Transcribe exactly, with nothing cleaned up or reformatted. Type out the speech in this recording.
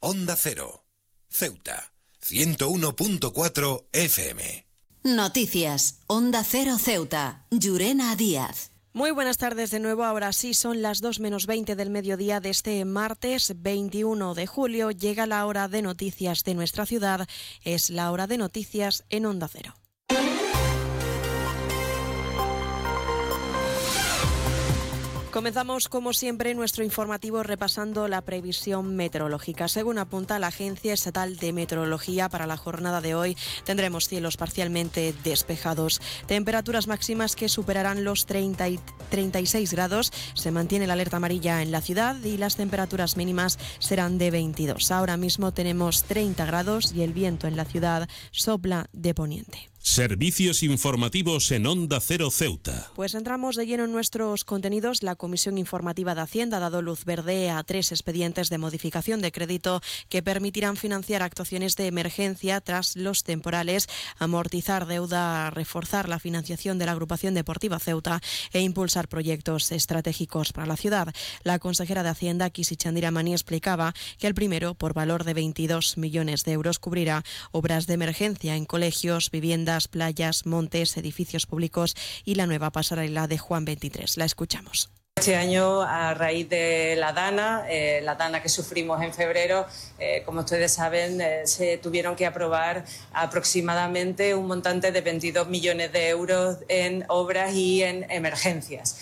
Onda Cero, Ceuta, ciento uno punto cuatro F M. Noticias, Onda Cero Ceuta, Llurena Díaz. Muy buenas tardes de nuevo, ahora sí son las dos menos veinte del mediodía de este martes veintiuno de julio. Llega la hora de noticias de nuestra ciudad, es la hora de noticias en Onda Cero. Comenzamos, como siempre, nuestro informativo repasando la previsión meteorológica. Según apunta la Agencia Estatal de Meteorología, para la jornada de hoy tendremos cielos parcialmente despejados. Temperaturas máximas que superarán los treinta y treinta y seis grados. Se mantiene la alerta amarilla en la ciudad y las temperaturas mínimas serán de veintidós. Ahora mismo tenemos treinta grados y el viento en la ciudad sopla de poniente. Servicios informativos en Onda Cero Ceuta. Pues entramos de lleno en nuestros contenidos. La Comisión Informativa de Hacienda ha dado luz verde a tres expedientes de modificación de crédito que permitirán financiar actuaciones de emergencia tras los temporales, amortizar deuda, reforzar la financiación de la agrupación deportiva Ceuta e impulsar proyectos estratégicos para la ciudad. La consejera de Hacienda, Kisi Chandiramani, explicaba que el primero, por valor de veintidós millones de euros, cubrirá obras de emergencia en colegios, viviendas, playas, montes, edificios públicos y la nueva pasarela de Juan veintitrés. La escuchamos. Este año, a raíz de la DANA, eh, la DANA que sufrimos en febrero, eh, como ustedes saben, eh, se tuvieron que aprobar aproximadamente un montante de veintidós millones de euros en obras y en emergencias.